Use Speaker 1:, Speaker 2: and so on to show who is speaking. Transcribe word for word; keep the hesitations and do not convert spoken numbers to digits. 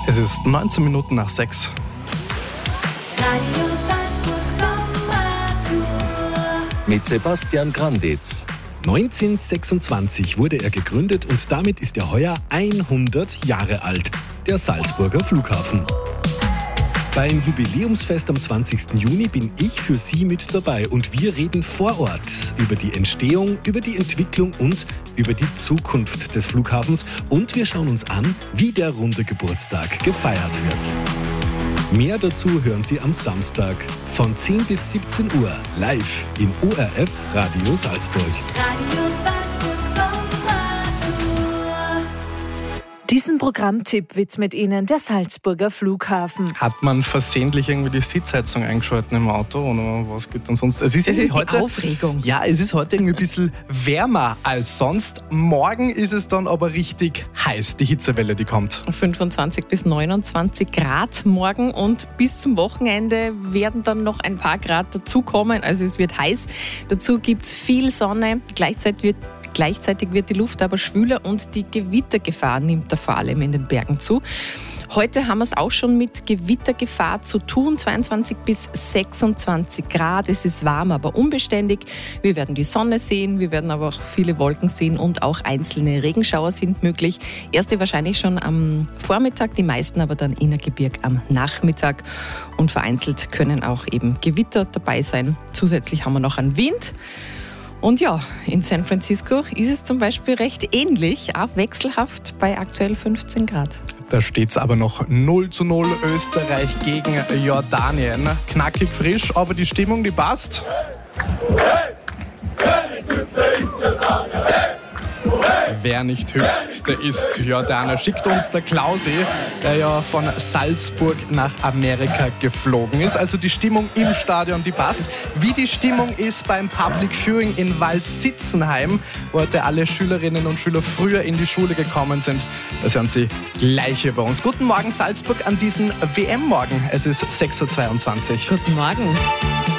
Speaker 1: Es ist neunzehn Minuten nach sechs.
Speaker 2: Radio Salzburg Sommertour
Speaker 3: Mit Sebastian Granditz.
Speaker 4: neunzehnhundertsechsundzwanzig wurde er gegründet und damit ist er heuer hundert Jahre alt, der Salzburger Flughafen. Beim Jubiläumsfest am zwanzigsten Juni bin ich für Sie mit dabei und wir reden vor Ort über die Entstehung, über die Entwicklung und über die Zukunft des Flughafens und wir schauen uns an, wie der runde Geburtstag gefeiert wird. Mehr dazu hören Sie am Samstag von zehn bis siebzehn Uhr live im O R F Radio Salzburg.
Speaker 2: Radio Salzburg Sommertour.
Speaker 5: Diesen Programmtipp widmet Ihnen der Salzburger Flughafen.
Speaker 1: Hat man versehentlich irgendwie die Sitzheizung eingeschaltet im Auto oder was geht denn sonst? Es ist,
Speaker 5: Es ist
Speaker 1: heute,
Speaker 5: die Aufregung.
Speaker 1: Ja, es ist heute irgendwie ein bisschen wärmer als sonst. Morgen ist es dann aber richtig heiß, die Hitzewelle, die kommt.
Speaker 6: fünfundzwanzig bis neunundzwanzig Grad morgen und bis zum Wochenende werden dann noch ein paar Grad dazukommen. Also es wird heiß. Dazu gibt es viel Sonne. Gleichzeitig wird Gleichzeitig wird die Luft aber schwüler und die Gewittergefahr nimmt da vor allem in den Bergen zu. Heute haben wir es auch schon mit Gewittergefahr zu tun, zweiundzwanzig bis sechsundzwanzig Grad. Es ist warm, aber unbeständig. Wir werden die Sonne sehen, wir werden aber auch viele Wolken sehen und auch einzelne Regenschauer sind möglich. Erste wahrscheinlich schon am Vormittag, die meisten aber dann innergebirg am Nachmittag. Und vereinzelt können auch eben Gewitter dabei sein. Zusätzlich haben wir noch einen Wind. Und ja, in San Francisco ist es zum Beispiel recht ähnlich, auch wechselhaft bei aktuell fünfzehn Grad.
Speaker 1: Da steht es aber noch null zu null Österreich gegen Jordanien. Knackig frisch, aber die Stimmung, die passt.
Speaker 7: Hey! Wer nicht hüpft, der ist Jordanien! Hey!
Speaker 1: Wer nicht hüpft, der ist Jordaner. Schickt uns der Klausi, der ja von Salzburg nach Amerika geflogen ist. Also die Stimmung im Stadion, die passt. Wie die Stimmung ist beim Public Viewing in Walsitzenheim, wo heute alle Schülerinnen und Schüler früher in die Schule gekommen sind. Das hören Sie gleich hier bei uns. Guten Morgen Salzburg an diesem W M-Morgen. Es ist sechs Uhr zweiundzwanzig.
Speaker 6: Guten Morgen.